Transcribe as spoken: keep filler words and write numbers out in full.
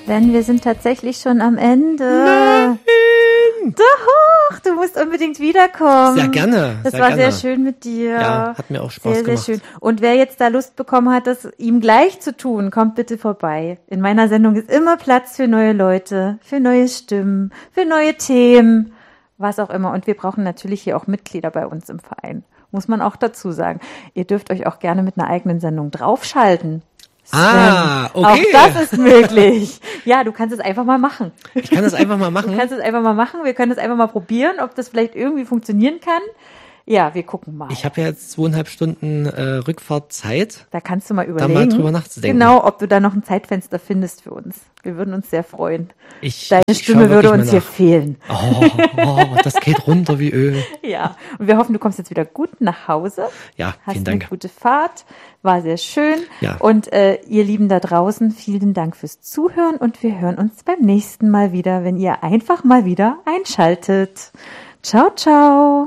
Denn wir sind tatsächlich schon am Ende. Nein! Doch, du musst unbedingt wiederkommen. Sehr gerne. Das sehr war gerne. sehr schön mit dir. Ja, hat mir auch Spaß sehr, gemacht. Sehr schön. Und wer jetzt da Lust bekommen hat, das ihm gleich zu tun, kommt bitte vorbei. In meiner Sendung ist immer Platz für neue Leute, für neue Stimmen, für neue Themen, was auch immer. Und wir brauchen natürlich hier auch Mitglieder bei uns im Verein. Muss man auch dazu sagen. Ihr dürft euch auch gerne mit einer eigenen Sendung draufschalten. Sven, Ah, okay. Auch das ist möglich. Ja, du kannst es einfach mal machen. Ich kann das einfach mal machen. Du kannst es einfach mal machen. Wir können es einfach mal probieren, ob das vielleicht irgendwie funktionieren kann. Ja, wir gucken mal. Ich habe ja jetzt zweieinhalb Stunden äh, Rückfahrtzeit. Da kannst du mal überlegen. Da mal drüber nachzudenken. Genau, ob du da noch ein Zeitfenster findest für uns. Wir würden uns sehr freuen. Ich, Deine ich Stimme würde uns nach. hier fehlen. Oh, oh, das geht runter wie Öl. Ja, und wir hoffen, du kommst jetzt wieder gut nach Hause. Ja, Hast vielen Dank. eine gute Fahrt. War sehr schön. Ja. Und äh, ihr Lieben da draußen, vielen Dank fürs Zuhören und wir hören uns beim nächsten Mal wieder, wenn ihr einfach mal wieder einschaltet. Ciao, ciao.